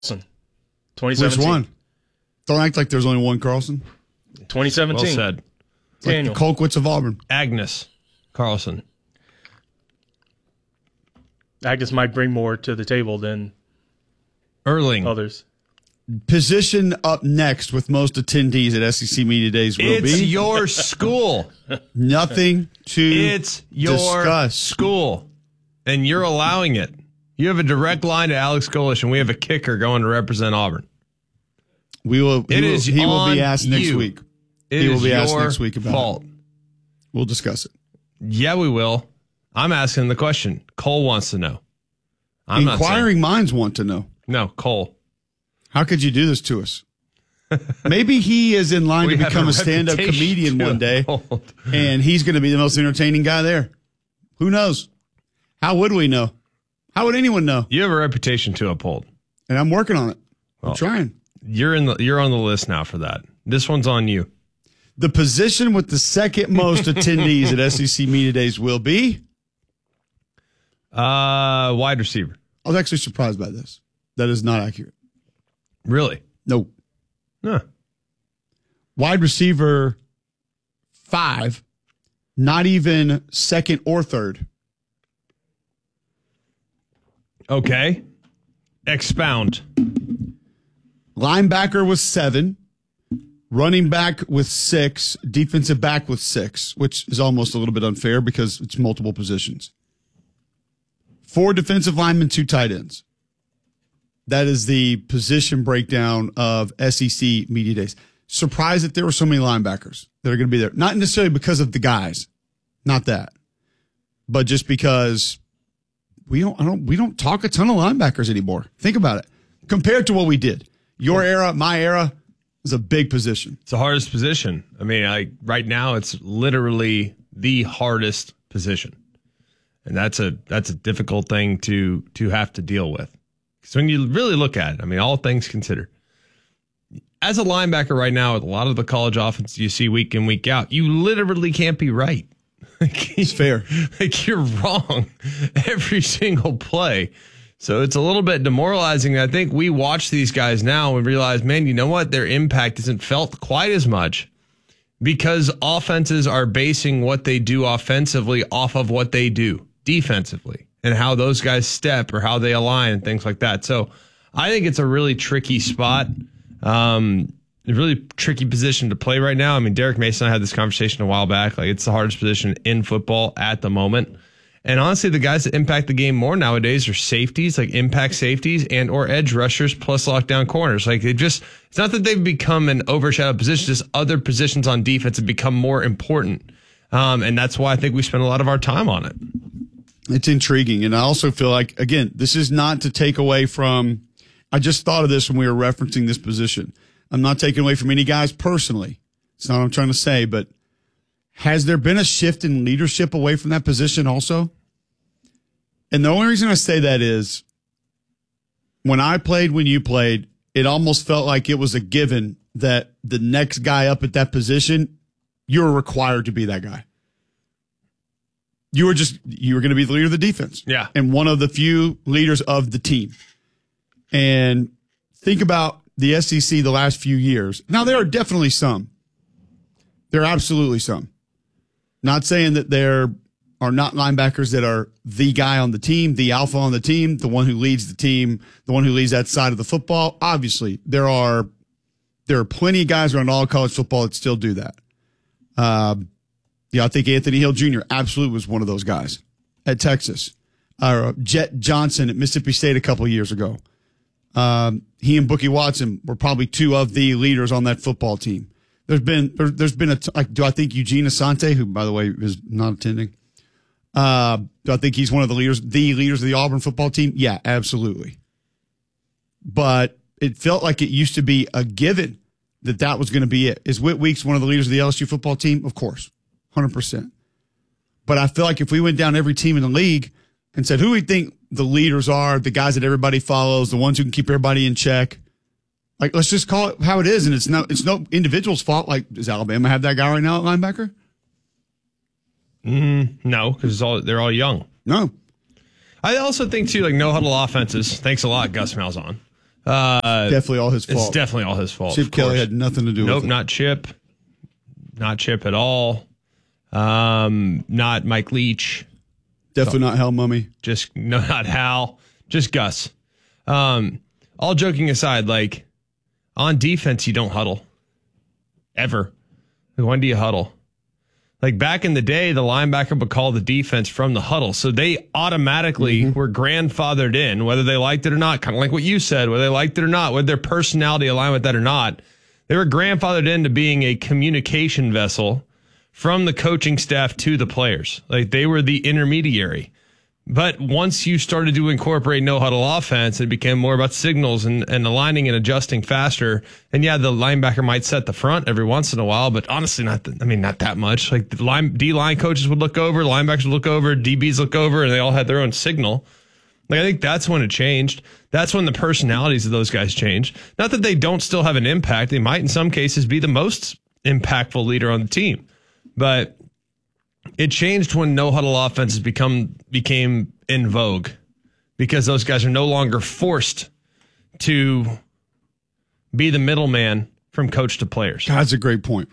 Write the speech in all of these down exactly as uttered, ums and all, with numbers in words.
twenty seventeen. Which one? Don't act like there's only one Carlson. twenty seventeen. Well said. Daniel. Like the Colquitt's of Auburn. Agnes Carlson. Agnes might bring more to the table than Erling. others. Position up next with most attendees at S E C Media Days will It's be your school. nothing to It's your discuss. school. And you're allowing it. You have a direct line to Alex Golesh, and we have a kicker going to represent Auburn. We will. He, It will, is he will be on asked next you. week. It he will is be asked your next week about fault. it. We'll discuss it. Yeah, we will. I'm asking the question. Cole wants to know. I'm Inquiring not minds want to know. No, Cole. How could you do this to us? Maybe he is in line We to have become a a stand-up reputation comedian to one day, uphold. and he's going to be the most entertaining guy there. Who knows? How would we know? How would anyone know? You have a reputation to uphold. And I'm working on it. Well, I'm trying. You're in the you're on the list now for that. This one's on you. The position with the second most attendees at S E C Media Days will be? Uh, wide receiver. I was actually surprised by this. That is not accurate. Really? No. Huh. Wide receiver five, not even second or third. Okay. Expound. Linebacker with seven, running back with six, defensive back with six, which is almost a little bit unfair because it's multiple positions. Four defensive linemen, two tight ends. That is the position breakdown of S E C Media Days. Surprised that there were so many linebackers that are going to be there. Not necessarily because of the guys, not that, but just because we don't, I don't, we don't talk a ton of linebackers anymore. Think about it compared to what we did. Your era, my era, is a big position. It's the hardest position. I mean, I right now it's literally the hardest position. And that's a that's a difficult thing to to have to deal with. Because when you really look at it, I mean, all things considered, as a linebacker right now, with a lot of the college offense you see week in, week out, you literally can't be right. It's fair. Like you're wrong every single play. So it's a little bit demoralizing. I think we watch these guys now and realize, man, you know what? Their impact isn't felt quite as much because offenses are basing what they do offensively off of what they do defensively and how those guys step or how they align and things like that. So I think it's a really tricky spot, um, a really tricky position to play right now. I mean, Derek Mason and I had this conversation a while back. Like, it's the hardest position in football at the moment. And honestly, the guys that impact the game more nowadays are safeties, like impact safeties and or edge rushers plus lockdown corners. Like, it just, it's not that they've become an overshadowed position, just other positions on defense have become more important. Um, and that's why I think we spend a lot of our time on it. It's intriguing. And I also feel like, again, this is not to take away from, I just thought of this when we were referencing this position. I'm not taking away from any guys personally. It's not what I'm trying to say, but has there been a shift in leadership away from that position also? And the only reason I say that is when I played, when you played, it almost felt like it was a given that the next guy up at that position, you were required to be that guy. You were just, you were going to be the leader of the defense. Yeah. And one of the few leaders of the team. And think about the S E C the last few years. Now, there are definitely some. There are absolutely some. Not saying that there are not linebackers that are the guy on the team, the alpha on the team, the one who leads the team, the one who leads that side of the football. Obviously, there are there are plenty of guys around all college football that still do that. Um, yeah, I think Anthony Hill Junior absolutely was one of those guys at Texas. Uh, Jet Johnson at Mississippi State a couple of years ago. Um, he and Bookie Watson were probably two of the leaders on that football team. There's been there, there's been a t- like, do I think Eugene Asante, who by the way is not attending, uh, do I think he's one of the leaders, the leaders of the Auburn football team? Yeah, absolutely. But it felt like it used to be a given that that was going to be it. Is Whit Weeks one of the leaders of the L S U football team? Of course, one hundred percent. But I feel like if we went down every team in the league and said who we think the leaders are, the guys that everybody follows, the ones who can keep everybody in check, like, let's just call it how it is, and it's no, it's no individual's fault. Like, does Alabama have that guy right now at linebacker? Mm, no, because all they're all young. No. I also think too, like no huddle offenses. Thanks a lot, Gus Malzahn. Uh, Definitely all his fault. It's definitely all his fault. Chip of Kelly course. had nothing to do Nope, with it. not Chip. Not Chip at all. Um, not Mike Leach. Definitely not Hell Mummy. Just no, not Hal. Just Gus. Um, all joking aside, like on defense, you don't huddle ever. When do you huddle? Like back in the day, the linebacker would call the defense from the huddle, so they automatically mm-hmm. were grandfathered in, whether they liked it or not. Kind of like what you said, whether they liked it or not, whether their personality aligned with that or not. They were grandfathered into being a communication vessel from the coaching staff to the players. Like they were the intermediary. But once you started to incorporate no huddle offense, it became more about signals and, and aligning and adjusting faster. And yeah, the linebacker might set the front every once in a while, but honestly, not, the, I mean, not that much. Like the line, D line coaches would look over, linebackers would look over, D Bs look over, and they all had their own signal. Like I think that's when it changed. That's when the personalities of those guys changed. Not that they don't still have an impact. They might in some cases be the most impactful leader on the team. But it changed when no huddle offenses become became in vogue because those guys are no longer forced to be the middleman from coach to players. God, that's a great point.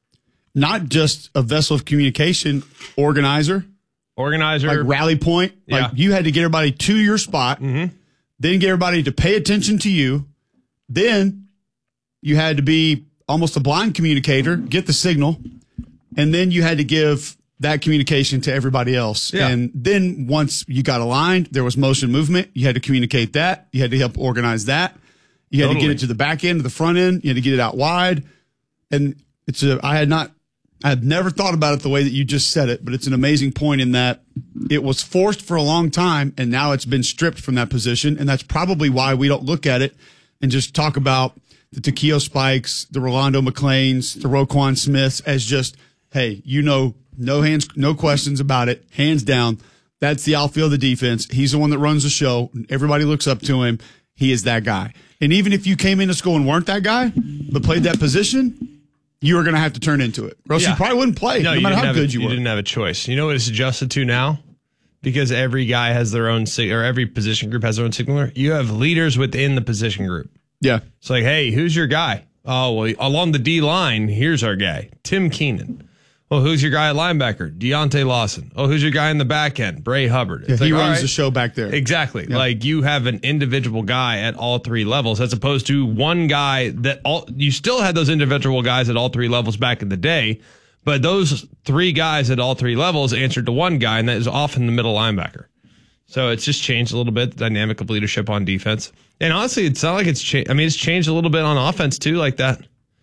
Not just a vessel of communication, organizer, organizer, like rally point. Like yeah. you had to get everybody to your spot, mm-hmm. then get everybody to pay attention to you. Then you had to be almost a blind communicator, get the signal, and then you had to give that communication to everybody else. Yeah. And then once you got aligned, there was motion movement. You had to communicate that. You had to help organize that. You had Totally. to get it to the back end, to the front end. You had to get it out wide. And it's a, I had not, I had never thought about it the way that you just said it, but it's an amazing point in that it was forced for a long time and now it's been stripped from that position. And that's probably why we don't look at it and just talk about the Takeo Spikes, the Rolando McClains, the Roquan Smiths as just, hey, you know, no hands, no questions about it. Hands down. That's the outfield of the defense. He's the one that runs the show. Everybody looks up to him. He is that guy. And even if you came into school and weren't that guy, but played that position, you were going to have to turn into it. Or else Yeah. you probably wouldn't play, no, you matter didn't how have good a, you you were. didn't have a choice. You know what it's adjusted to now? Because every guy has their own, sig- or every position group has their own signaler. You have leaders within the position group. Yeah. It's like, hey, who's your guy? Oh, well, along the D line, here's our guy, Tim Keenan. Well, who's your guy at linebacker? Deontay Lawson. Oh, who's your guy in the back end? Bray Hubbard. Yeah, It's he like, runs all right. the show back there. Exactly. Yeah. Like you have an individual guy at all three levels as opposed to one guy that all, you still had those individual guys at all three levels back in the day, but those three guys at all three levels answered to one guy, and that is often the middle linebacker. So it's just changed a little bit, the dynamic of leadership on defense. And honestly, it's not like it's changed. I mean, it's changed a little bit on offense too, like that.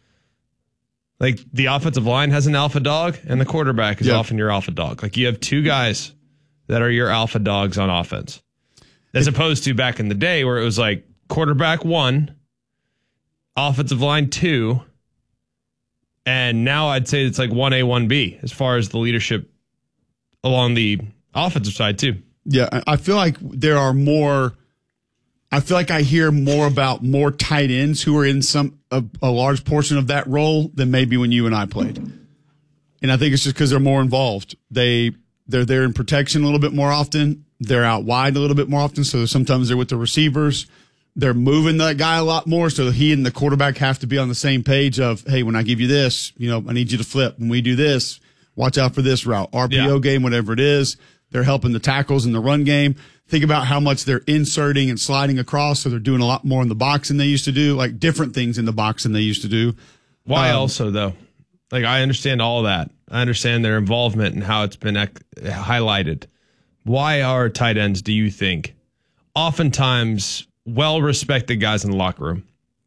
Like the offensive line has an alpha dog and the quarterback is yeah. often your alpha dog. Like you have two guys that are your alpha dogs on offense. As opposed to back in the day where it was like quarterback one, offensive line two, and now I'd say it's like one A, one B as far as the leadership along the offensive side too. Yeah, I I feel like there are more. I feel like I hear more about more tight ends who are in some a, a large portion of that role than maybe when you and I played. And I think it's just because they're more involved. They they're there in protection a little bit more often. They're out wide a little bit more often. So sometimes they're with the receivers. They're moving that guy a lot more. So he and the quarterback have to be on the same page of, hey, when I give you this, you know, I need you to flip. When we do this, watch out for this route. R P O Yeah. game, whatever it is. They're helping the tackles in the run game. Think about how much they're inserting and sliding across. So they're doing a lot more in the box than they used to do, like different things in the box than they used to do. Why Um, also, though? Like, I understand all that. I understand their involvement and how it's been ec- highlighted. Why are tight ends, do you think, oftentimes well-respected guys in the locker room?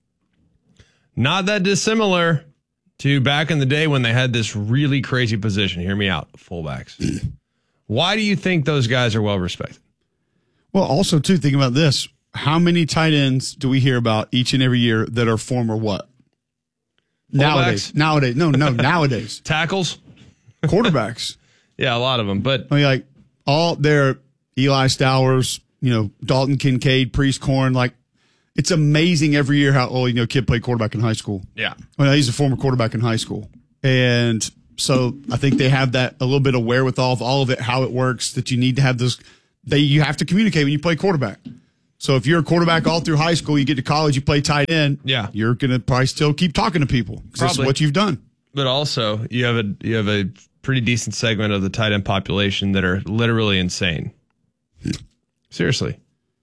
Not that dissimilar to back in the day when they had this really crazy position. Hear me out, fullbacks. Why do you think those guys are well-respected? Well, also, too, think about this. How many tight ends do we hear about each and every year that are former what? Nowadays. Nowadays. No, no, nowadays. Tackles? Quarterbacks. Yeah, a lot of them. But I mean, like, all their Eli Stowers, you know, Dalton Kincaid, Priest Corn, like, it's amazing every year how, oh, you know, kid played quarterback in high school. yeah. Well, he's a former quarterback in high school. And so I think they have that a little bit of wherewithal of all of it, how it works, that you need to have those. They, you have to communicate when you play quarterback. So if you're a quarterback all through high school, you get to college, you play tight end, Yeah. you're going to probably still keep talking to people because this is Probably. what you've done. But also, you have a you have a pretty decent segment of the tight end population that are literally insane. Seriously.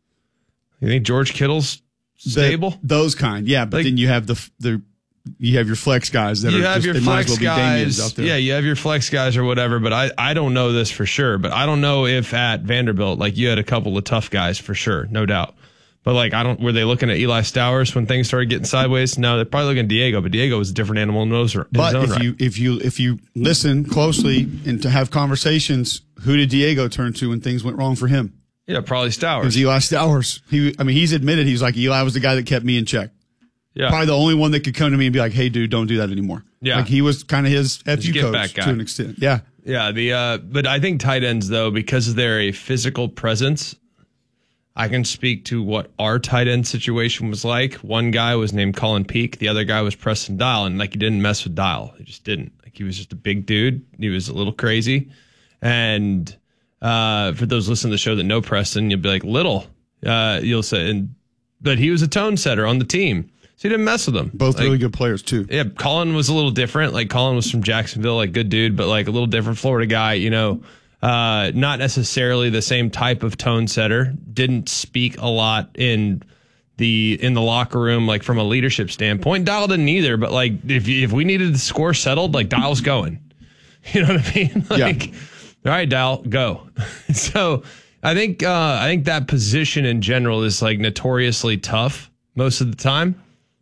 You think George Kittle's stable? The- those kind, yeah. But Like- then you have the the you have your flex guys that You are have just, your they might as flex well be Damians guys. out there. Yeah, you have your flex guys or whatever, but I, I don't know this for sure. But I don't know if at Vanderbilt, like you had a couple of tough guys for sure, no doubt. But like, I don't, were they looking at Eli Stowers when things started getting sideways? No, they're probably looking at Diego, but Diego was a different animal in those. In But his own if right. you if you if you listen closely and to have conversations, who did Diego turn to when things went wrong for him? Yeah, probably It Stowers. was Eli Stowers. He, I mean, he's admitted he's like Eli was the guy that kept me in check. yeah. Probably the only one that could come to me and be like, "Hey, dude, don't do that anymore." Yeah. like he was kind of his F U get coach back guy. to an extent. Yeah, Yeah, the uh, but I think tight ends though, because they're a physical presence, I can speak to what our tight end situation was like. One guy was named Colin Peak, the other guy was Preston Dial, and like he didn't mess with Dial. He just didn't. Like he was just a big dude. He was a little crazy. And uh, for those listening to the show that know Preston, you'll be like, little. Uh, you'll say and but he was a tone setter on the team. So he didn't mess with them. both Like, really good players too. yeah, Colin was a little different. Like Colin was from Jacksonville, like good dude, but like a little different Florida guy, you know, uh, not necessarily the same type of tone setter. Didn't speak a lot in the in the locker room, like from a leadership standpoint. Dial didn't either, but like if you, if we needed the score settled, like Dial's going. You know what I mean? Like, Yeah. all right, Dial, go. So I think uh, I think that position in general is like notoriously tough most of the time.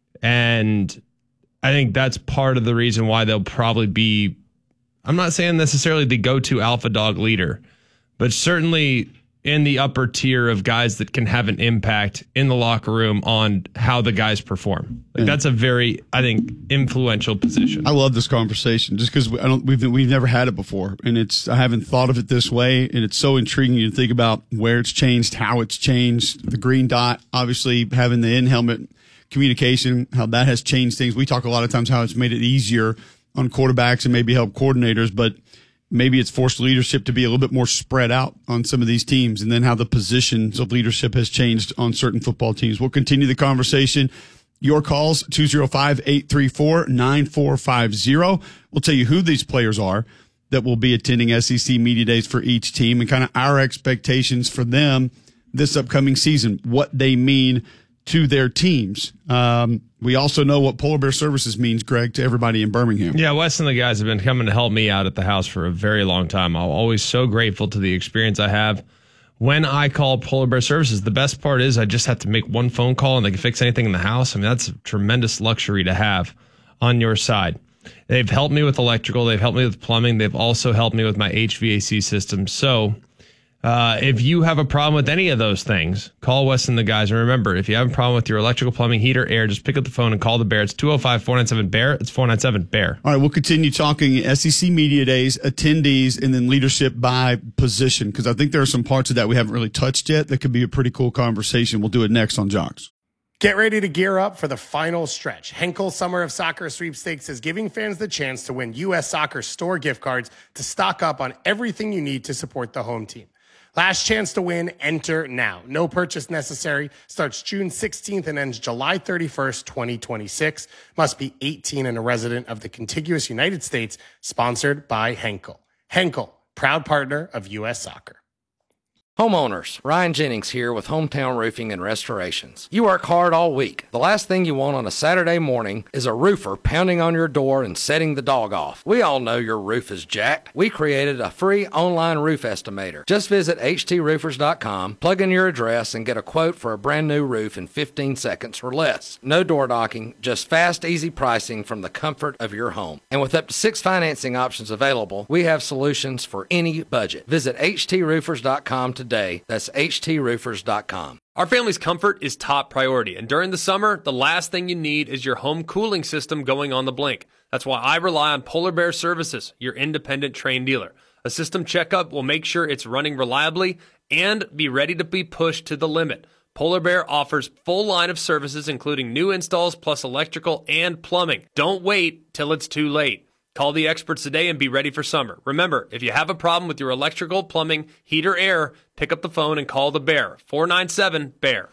And I think that's part of the reason why they'll probably be, I'm not saying necessarily the go-to alpha dog leader, but certainly in the upper tier of guys that can have an impact in the locker room on how the guys perform. Like that's a very, I think, influential position. I love this conversation just because I don't we've we've never had it before, and it's I haven't thought of it this way, and it's so intriguing to think about where it's changed, how it's changed. The green dot, obviously having the in helmet communication, how that has changed things. We talk a lot of times how it's made it easier on quarterbacks and maybe help coordinators, but maybe it's forced leadership to be a little bit more spread out on some of these teams, and then how the positions of leadership has changed on certain football teams. We'll continue the conversation. Your calls, two oh five, eight three four, nine four five zero. We'll tell you who these players are that will be attending S E C Media Days for each team and kind of our expectations for them this upcoming season, what they mean to their teams. Um, we also know what Polar Bear Services means, Greg, to everybody in Birmingham. Yeah, Wes and the guys have been coming to help me out at the house for a very long time. I'm always so grateful to the experience I have when I call Polar Bear Services. The best part is I just have to make one phone call and they can fix anything in the house. I mean, that's a tremendous luxury to have on your side. They've helped me with electrical. They've helped me with plumbing. They've also helped me with my H V A C system. So uh, if you have a problem with any of those things, call Wes and the guys. And remember, if you have a problem with your electrical, plumbing, heater, air, just pick up the phone and call the Bear. It's two oh five, four nine seven, B E A R. It's four nine seven, B E A R. All right, we'll continue talking S E C Media Days, attendees, and then leadership by position, because I think there are some parts of that we haven't really touched yet that could be a pretty cool conversation. We'll do it next on Jocks. Get ready to gear up for the final stretch. Henkel Summer of Soccer Sweepstakes is giving fans the chance to win U S Soccer store gift cards to stock up on everything you need to support the home team. Last chance to win, enter now. No purchase necessary. Starts June sixteenth and ends July thirty-first, twenty twenty-six. Must be eighteen and a resident of the contiguous United States. Sponsored by Henkel. Henkel, proud partner of U S Soccer. Homeowners, Ryan Jennings here with Hometown Roofing and Restorations. You work hard all week. The last thing you want on a Saturday morning is a roofer pounding on your door and setting the dog off. We all know your roof is jacked. We created a free online roof estimator. Just visit H T roofers dot com, plug in your address, and get a quote for a brand new roof in fifteen seconds or less. No door knocking, just fast, easy pricing from the comfort of your home. And with up to six financing options available, we have solutions for any budget. Visit H T roofers dot com today. That's H T roofers dot com. Our family's comfort is top priority, and during the summer, the last thing you need is your home cooling system going on the blink. That's why I rely on Polar Bear Services, your independent Trane dealer. A system checkup will make sure it's running reliably and be ready to be pushed to the limit. Polar Bear offers full line of services, including new installs plus electrical and plumbing. Don't wait till it's too late. Call the experts today and be ready for summer. Remember, if you have a problem with your electrical, plumbing, heater, air, pick up the phone and call the Bear. four nine seven, B E A R.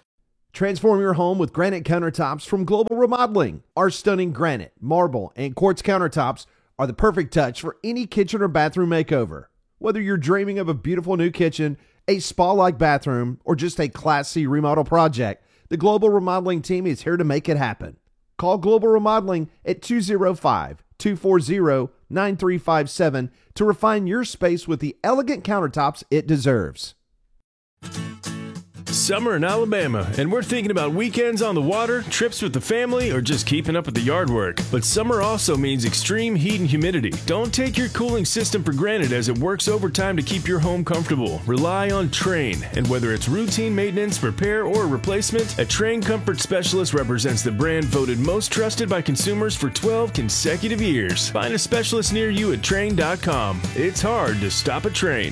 Transform your home with granite countertops from Global Remodeling. Our stunning granite, marble, and quartz countertops are the perfect touch for any kitchen or bathroom makeover. Whether you're dreaming of a beautiful new kitchen, a spa-like bathroom, or just a Class C remodel project, the Global Remodeling team is here to make it happen. Call Global Remodeling at two oh five, two four zero, nine three five seven to refine your space with the elegant countertops it deserves. Summer in Alabama, and we're thinking about weekends on the water, trips with the family, or just keeping up with the yard work. But summer also means extreme heat and humidity. Don't take your cooling system for granted as it works overtime to keep your home comfortable. Rely on Trane, and whether it's routine maintenance, repair, or replacement, a Trane Comfort Specialist represents the brand voted most trusted by consumers for twelve consecutive years. Find a specialist near you at Trane dot com. It's hard to stop a Trane.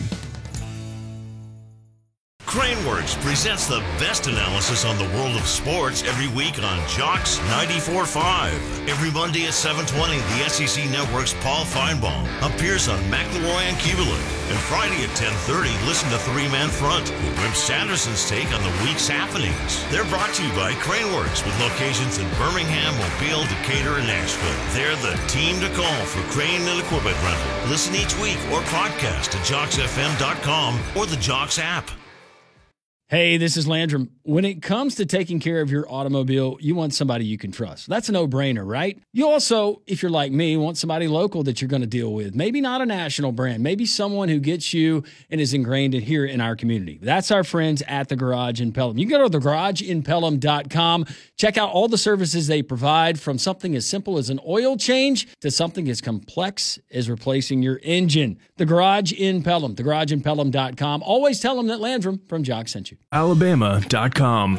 Craneworks presents the best analysis on the world of sports every week on Jocks ninety-four point five. Every Monday at seven twenty, the S E C Network's Paul Feinbaum appears on McElroy and Kubelik. And Friday at ten thirty, listen to Three Man Front with Wim Sanderson's take on the week's happenings. They're brought to you by Craneworks with locations in Birmingham, Mobile, Decatur, and Nashville. They're the team to call for crane and equipment rental. Listen each week or podcast at jocks f m dot com or the Jocks app. Hey, this is Landrum. When it comes to taking care of your automobile, you want somebody you can trust. That's a no-brainer, right? You also, if you're like me, want somebody local that you're going to deal with. Maybe not a national brand. Maybe someone who gets you and is ingrained in here in our community. That's our friends at The Garage in Pelham. You can go to the garage in pelham dot com. Check out all the services they provide, from something as simple as an oil change to something as complex as replacing your engine. The Garage in Pelham. the garage in pelham dot com. Always tell them that Landrum from Jock sent you. Alabama dot com. All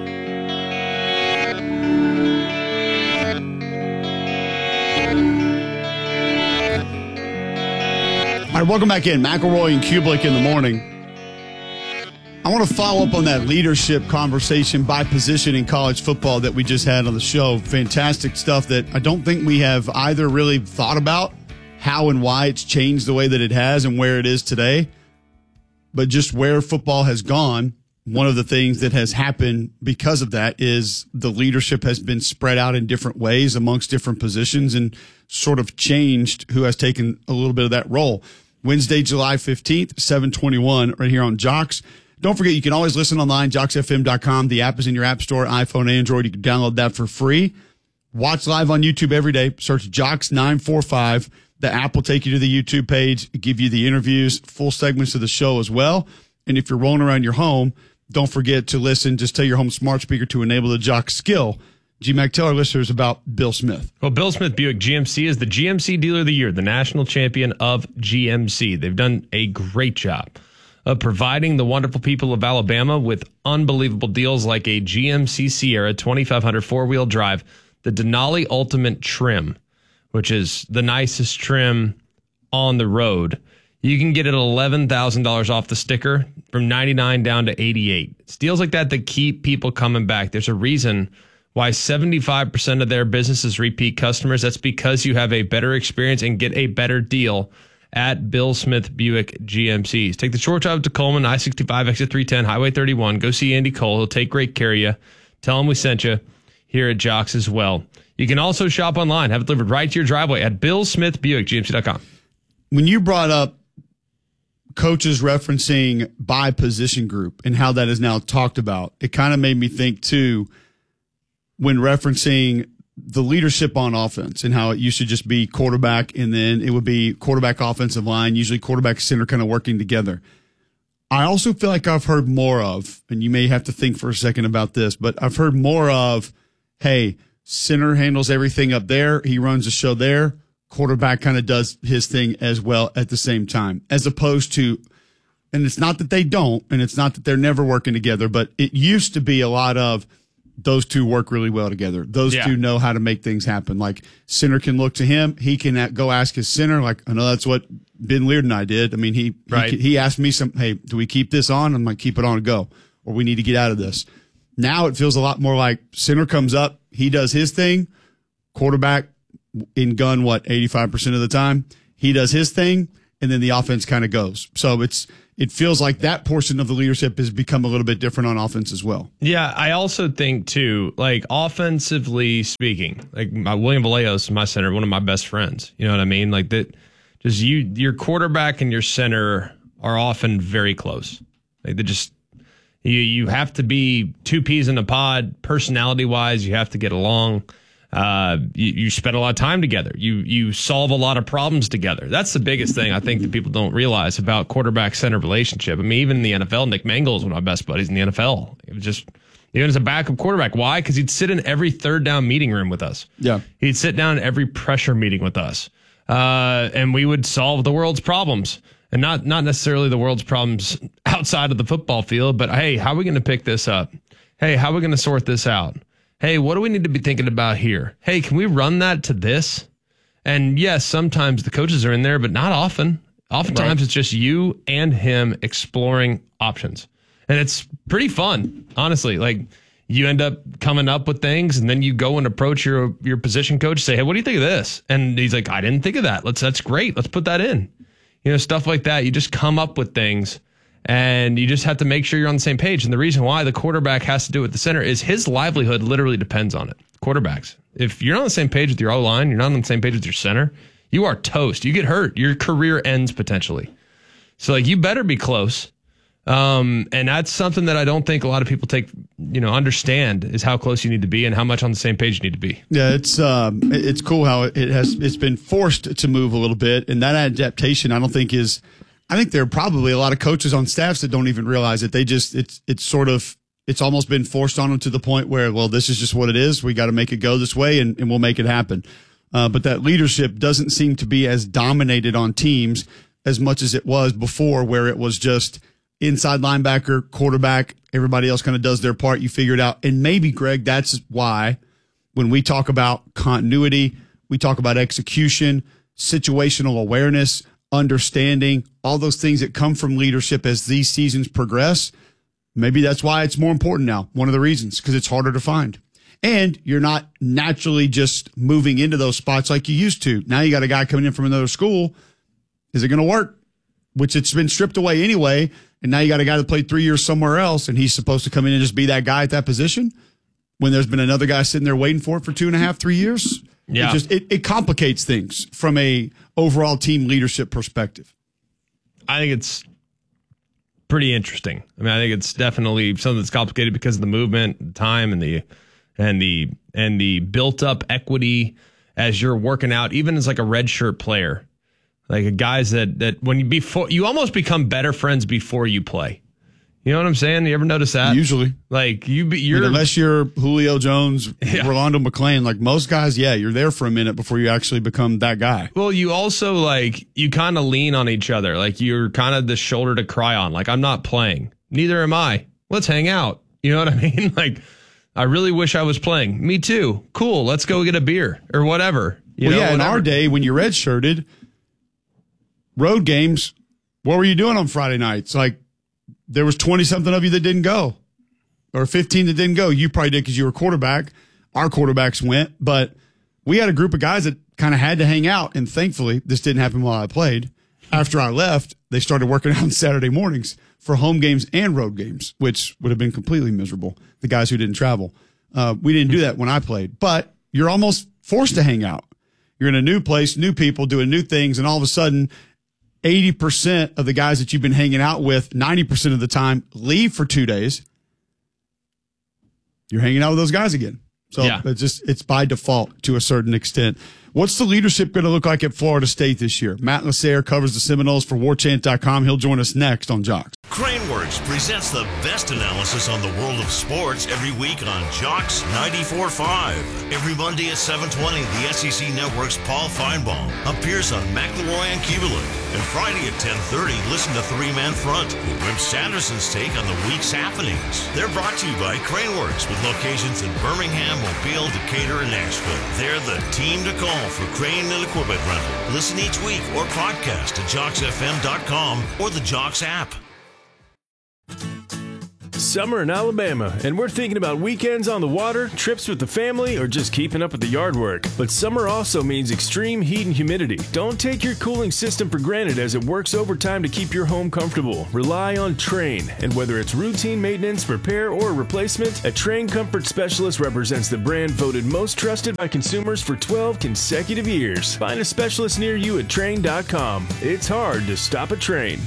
right, welcome back in. McElroy and Kubelik in the morning. I want to follow up on that leadership conversation by position in college football that we just had on the show. Fantastic stuff that I don't think we have either really thought about how and why it's changed the way that it has and where it is today. But just where football has gone, one of the things that has happened because of that is the leadership has been spread out in different ways amongst different positions and sort of changed who has taken a little bit of that role. Wednesday, July fifteenth, seven twenty-one, right here on Jocks. Don't forget, you can always listen online, jocks f m dot com. The app is in your app store, iPhone, Android. You can download that for free. Watch live on YouTube every day. Search Jocks nine four five. The app will take you to the YouTube page, give you the interviews, full segments of the show as well. And if you're rolling around your home, don't forget to listen. Just tell your home smart speaker to enable the Jock skill. G-Mac, tell our listeners about Bill Smith. Well, Bill Smith Buick G M C is the G M C Dealer of the Year, the national champion of G M C. They've done a great job of providing the wonderful people of Alabama with unbelievable deals like a G M C Sierra twenty-five hundred four-wheel drive, the Denali Ultimate Trim, which is the nicest trim on the road. You can get it eleven thousand dollars off the sticker, from ninety-nine down to eighty-eight. It's deals like that that keep people coming back. There's a reason why seventy-five percent of their business is repeat customers. That's because you have a better experience and get a better deal at Bill Smith Buick G M Cs. Take the short drive to Coleman, I sixty-five, exit three ten, Highway thirty-one. Go see Andy Cole. He'll take great care of you. Tell him we sent you here at Jocks as well. You can also shop online, have it delivered right to your driveway at bill smith buick g m c dot com. When you brought up coaches referencing by position group and how that is now talked about, it kind of made me think too, when referencing the leadership on offense and how it used to just be quarterback and then it would be quarterback offensive line, usually quarterback center kind of working together. I also feel like I've heard more of, and you may have to think for a second about this, but I've heard more of, hey, center handles everything up there. He runs the show there. Quarterback kind of does his thing as well at the same time, as opposed to, and it's not that they don't, and it's not that they're never working together, but it used to be a lot of those two work really well together. Those yeah. two know how to make things happen. Like center can look to him. He can go ask his center. Like, I know that's what Ben Leard and I did. I mean, he, right. he, he asked me some, hey, do we keep this on? I'm like, keep it on and go, or we need to get out of this. Now it feels a lot more like center comes up. He does his thing. Quarterback in gun, what, eighty-five percent of the time, he does his thing, and then the offense kind of goes. So it's it feels like that portion of the leadership has become a little bit different on offense as well. Yeah, I also think too, like offensively speaking, like my William Vallejos, my center, one of my best friends. You know what I mean? Like that, just you, your quarterback and your center are often very close. Like they just you you have to be two peas in a pod, personality wise. You have to get along. Uh, you, you spend a lot of time together. You you solve a lot of problems together. That's the biggest thing I think that people don't realize about quarterback-center relationship. I mean, even in the N F L, Nick Mangold is one of my best buddies in the N F L. It was just, even as a backup quarterback. Why? Because he'd sit in every third down meeting room with us. Yeah. He'd sit down in every pressure meeting with us. Uh, and we would solve the world's problems. And not, not necessarily the world's problems outside of the football field, but hey, how are we going to pick this up? Hey, how are we going to sort this out? Hey, what do we need to be thinking about here? Hey, can we run that to this? And yes, sometimes the coaches are in there, but not often. Oftentimes right. It's just you and him exploring options. And it's pretty fun, honestly. Like you end up coming up with things and then you go and approach your your position coach, say, hey, what do you think of this? And he's like, I didn't think of that. Let's that's great. Let's put that in. You know, stuff like that. You just come up with things. And you just have to make sure you're on the same page. And the reason why the quarterback has to do it at the center is his livelihood literally depends on it. Quarterbacks. If you're not on the same page with your O-line, you're not on the same page with your center, you are toast. You get hurt. Your career ends potentially. So like you better be close. Um, and that's something that I don't think a lot of people take, you know, understand is how close you need to be and how much on the same page you need to be. Yeah, it's um, it's cool how it has it's been forced to move a little bit. And that adaptation I don't think is I think there are probably a lot of coaches on staffs that don't even realize it. They just, it's, it's sort of, it's almost been forced on them to the point where, well, this is just what it is. We got to make it go this way and, and we'll make it happen. Uh, but that leadership doesn't seem to be as dominated on teams as much as it was before, where it was just inside linebacker, quarterback, everybody else kind of does their part. You figure it out. And maybe, Greg, that's why when we talk about continuity, we talk about execution, situational awareness, understanding, all those things that come from leadership as these seasons progress. Maybe that's why it's more important now. One of the reasons, because it's harder to find. And you're not naturally just moving into those spots like you used to. Now you got a guy coming in from another school. Is it going to work? Which it's been stripped away anyway. And now you got a guy that played three years somewhere else and he's supposed to come in and just be that guy at that position when there's been another guy sitting there waiting for it for two and a half, three years. Yeah. It just, it, it complicates things from a overall team leadership perspective. I think it's pretty interesting. I mean, I think it's definitely something that's complicated because of the movement, the time, and the and the and the built up equity as you're working out, even as like a redshirt player, like a guys that that when you before you almost become better friends before you play. You know what I'm saying? You ever notice that? Usually. Like, you be, you're... I mean, unless you're Julio Jones, yeah. Rolando McClain, like most guys, yeah, you're there for a minute before you actually become that guy. Well, you also, like, you kind of lean on each other. Like, you're kind of the shoulder to cry on. Like, I'm not playing. Neither am I. Let's hang out. You know what I mean? Like, I really wish I was playing. Me too. Cool. Let's go get a beer or whatever. You well, know, yeah, whatever. In our day, when you redshirted, road games, what were you doing on Friday nights? Like, there was twenty-something of you that didn't go, or fifteen that didn't go. You probably did because you were quarterback. Our quarterbacks went, but we had a group of guys that kind of had to hang out, and thankfully, this didn't happen while I played. After I left, they started working out on Saturday mornings for home games and road games, which would have been completely miserable, the guys who didn't travel. Uh, we didn't do that when I played, but you're almost forced to hang out. You're in a new place, new people, doing new things, and all of a sudden, eighty percent of the guys that you've been hanging out with, ninety percent of the time, leave for two days. You're hanging out with those guys again. So yeah. it's just, it's by default to a certain extent. What's the leadership going to look like at Florida State this year? Matt Lasser covers the Seminoles for war chant dot com. He'll join us next on Jocks. Craneworks presents the best analysis on the world of sports every week on Jocks ninety-four point five. Every Monday at seven twenty, the S E C Network's Paul Feinbaum appears on McElroy and Keebeling. And Friday at ten thirty, listen to Three Man Front with Wimp Sanderson's take on the week's happenings. They're brought to you by Craneworks with locations in Birmingham, Mobile, Decatur, and Nashville. They're the team to call for crane and equipment rental. Listen each week or podcast at jocks f m dot com or the Jocks app. summer in Alabama, and we're thinking about weekends on the water, trips with the family, or just keeping up with the yard work. But summer also means extreme heat and humidity. Don't take your cooling system for granted as it works overtime to keep your home comfortable. Rely on Trane, and whether it's routine maintenance, repair, or replacement, a Trane Comfort Specialist represents the brand voted most trusted by consumers for twelve consecutive years. Find a specialist near you at Trane dot com. It's hard to stop a Trane.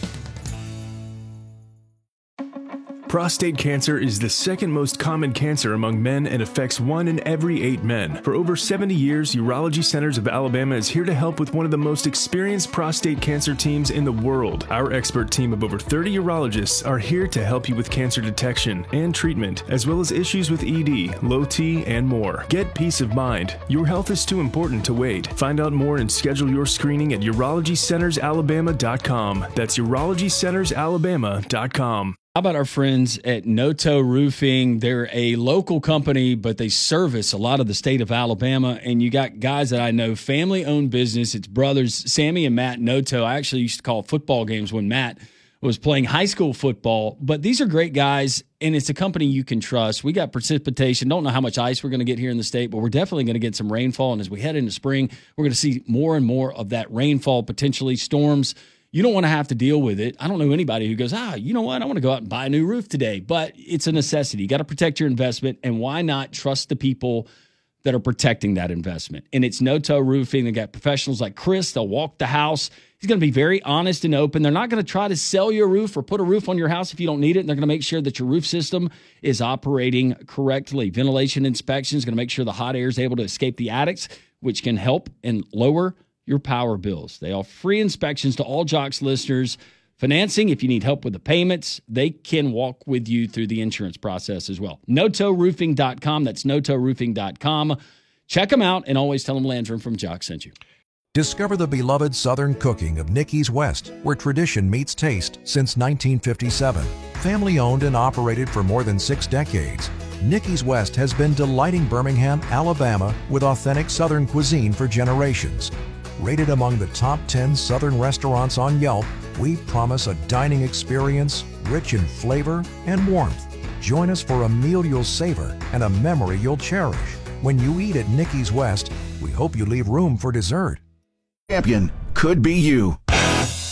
Prostate cancer is the second most common cancer among men and affects one in every eight men. For over seventy years, Urology Centers of Alabama is here to help with one of the most experienced prostate cancer teams in the world. Our expert team of over thirty urologists are here to help you with cancer detection and treatment, as well as issues with E D, low T, and more. Get peace of mind. Your health is too important to wait. Find out more and schedule your screening at urology centers alabama dot com. That's urology centers alabama dot com. How about our friends at Noto Roofing? They're a local company, but they service a lot of the state of Alabama. And you got guys that I know, family-owned business. It's brothers, Sammy and Matt Noto. I actually used to call football games when Matt was playing high school football. But these are great guys, and it's a company you can trust. We got precipitation. Don't know how much ice we're going to get here in the state, but we're definitely going to get some rainfall. And as we head into spring, we're going to see more and more of that rainfall, potentially storms. You don't want to have to deal with it. I don't know anybody who goes, ah, you know what? I want to go out and buy a new roof today. But it's a necessity. You got to protect your investment. And why not trust the people that are protecting that investment? And it's Noto Roofing. They got professionals like Chris. They'll walk the house. He's going to be very honest and open. They're not going to try to sell you a roof or put a roof on your house if you don't need it. And they're going to make sure that your roof system is operating correctly. Ventilation inspection is going to make sure the hot air is able to escape the attics, which can help and lower your power bills. They offer free inspections to all Jocks listeners. Financing, if you need help with the payments, they can walk with you through the insurance process as well. Noto Roofing dot com. That's Noto Roofing dot com. Check them out and always tell them Landrum from Jocks sent you. Discover the beloved Southern cooking of Nicky's West, where tradition meets taste since nineteen fifty-seven. Family owned and operated for more than six decades, Nicky's West has been delighting Birmingham, Alabama with authentic Southern cuisine for generations. Rated among the top ten Southern restaurants on Yelp, we promise a dining experience rich in flavor and warmth. Join us for a meal you'll savor and a memory you'll cherish. When you eat at Nicky's West, we hope you leave room for dessert. Champion could be you.